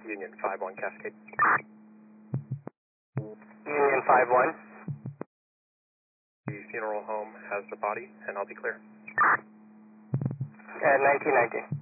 Union 5-1 Cascade. Union 5-1. The funeral home has the body, and I'll be clear. 1919.